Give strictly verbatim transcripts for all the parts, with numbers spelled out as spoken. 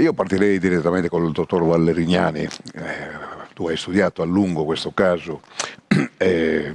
io partirei direttamente con il dottor Vallerignani. Eh, tu hai studiato a lungo questo caso. Eh,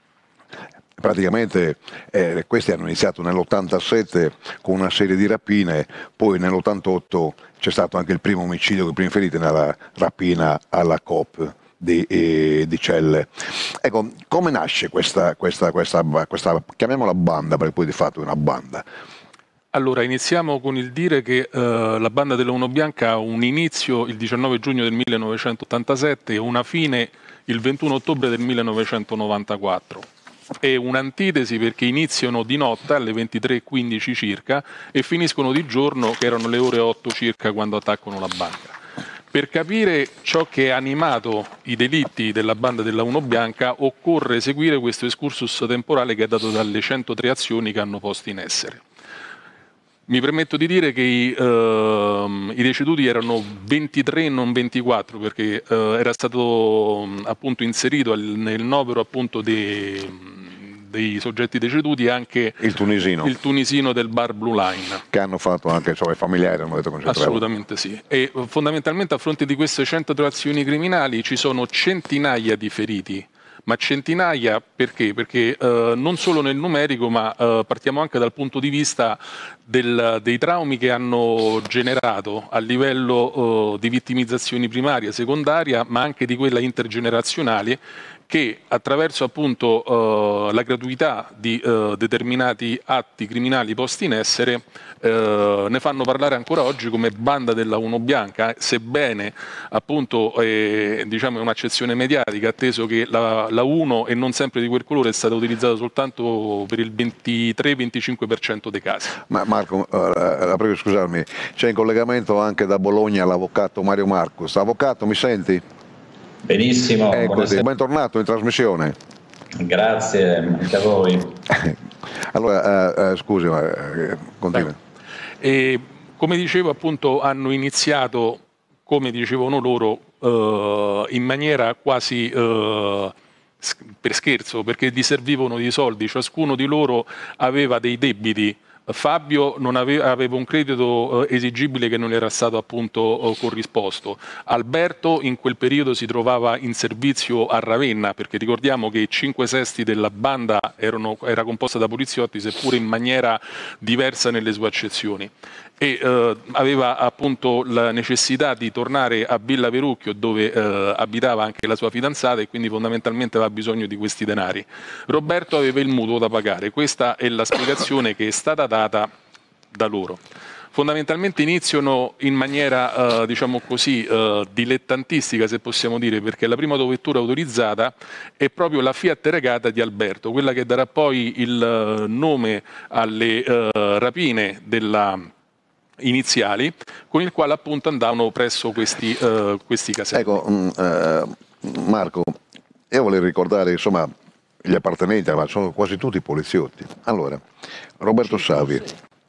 praticamente eh, questi hanno iniziato nell'ottantasette con una serie di rapine, poi nell'ottantotto c'è stato anche il primo omicidio, i primi feriti nella rapina alla Coop di, eh, di Celle. Ecco, come nasce questa, questa, questa, questa, chiamiamola banda, perché poi di fatto è una banda? Allora, iniziamo con il dire che eh, la banda della Uno Bianca ha un inizio il diciannove giugno del millenovecentottantasette e una fine il ventuno ottobre del millenovecentonovantaquattro. È un'antitesi perché iniziano di notte alle ventitré e quindici circa e finiscono di giorno, che erano le ore otto circa quando attaccano la banca. Per capire ciò che ha animato i delitti della banda della Uno Bianca occorre seguire questo excursus temporale che è dato dalle centotré azioni che hanno posto in essere. Mi permetto di dire che i, uh, i deceduti erano ventitré e non ventiquattro perché uh, era stato um, appunto inserito al, nel novero appunto dei, dei soggetti deceduti anche il tunisino. il tunisino del bar Blue Line. Che hanno fatto anche insomma, i familiari. Hanno detto che Assolutamente sì. E fondamentalmente a fronte di queste centotré azioni criminali ci sono centinaia di feriti. Ma centinaia perché? Perché eh, non solo nel numerico, ma eh, partiamo anche dal punto di vista del, dei traumi che hanno generato a livello eh, di vittimizzazioni primaria, secondaria, ma anche di quella intergenerazionale, che attraverso appunto eh, la gratuità di eh, determinati atti criminali posti in essere eh, ne fanno parlare ancora oggi come banda della Uno Bianca, sebbene appunto eh, diciamo è un'accezione mediatica, atteso che la, la Uno e non sempre di quel colore è stata utilizzata soltanto per il ventitré venticinque per cento dei casi. Ma Marco, uh, la prego scusarmi, c'è in collegamento anche da Bologna l'avvocato Mario Marcus. Avvocato, mi senti? Benissimo, eccoti, bentornato in trasmissione. Grazie, anche a voi. Allora, uh, uh, scusi, ma uh, continua. E, come dicevo, appunto, hanno iniziato, come dicevano loro, uh, in maniera quasi uh, per scherzo, perché gli servivano dei soldi, ciascuno di loro aveva dei debiti. Fabio non aveva, aveva un credito eh, esigibile che non era stato appunto eh, corrisposto. Alberto in quel periodo si trovava in servizio a Ravenna, perché ricordiamo che i cinque sesti della banda erano, era composta da poliziotti, seppure in maniera diversa nelle sue accezioni. E eh, aveva appunto la necessità di tornare a Villa Perucchio, dove eh, abitava anche la sua fidanzata, e quindi fondamentalmente aveva bisogno di questi denari. Roberto aveva il mutuo da pagare. Questa è la spiegazione che è stata data da loro. Fondamentalmente iniziano in maniera, eh, diciamo così, eh, dilettantistica, se possiamo dire, perché la prima autovettura autorizzata è proprio la Fiat Regata di Alberto, quella che darà poi il nome alle eh, rapine della iniziali, con il quale appunto andavano presso questi, uh, questi caselli. Ecco, mh, uh, Marco, io volevo ricordare insomma gli appartenenti, ma sono quasi tutti poliziotti. Allora, Roberto Savi,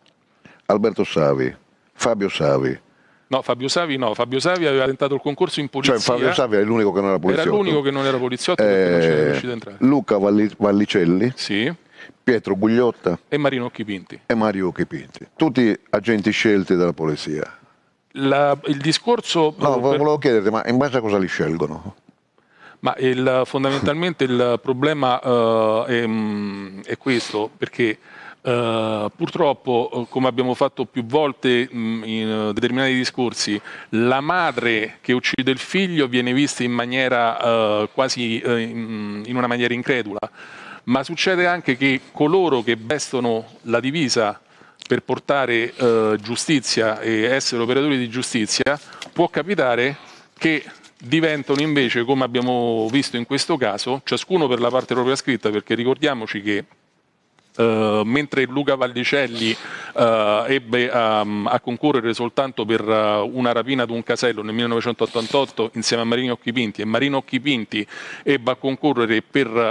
Alberto Savi, Fabio Savi. No, Fabio Savi no, Fabio Savi aveva tentato il concorso in polizia. Cioè Fabio Savi è l'unico che non era poliziotto. Era l'unico che non era poliziotto perché eh, non c'era riuscito a entrare. Luca Valli Vallicelli. Sì. Pietro Gugliotta e Marino Occhipinti. E Mario Occhipinti, tutti agenti scelti dalla polizia. La, il discorso... No, per... volevo chiederti, ma in base a cosa li scelgono? Ma il, fondamentalmente il problema uh, è, è questo, perché uh, purtroppo, come abbiamo fatto più volte mh, in uh, determinati discorsi, la madre che uccide il figlio viene vista in maniera uh, quasi uh, in, in una maniera incredula. Ma succede anche che coloro che vestono la divisa per portare eh, giustizia e essere operatori di giustizia, può capitare che diventano invece, come abbiamo visto in questo caso, ciascuno per la parte propria scritta, perché ricordiamoci che Uh, mentre Luca Vallicelli uh, ebbe um, a concorrere soltanto per uh, una rapina ad un casello nel millenovecentottantotto insieme a Marino Occhipinti, e Marino Occhipinti ebbe a concorrere per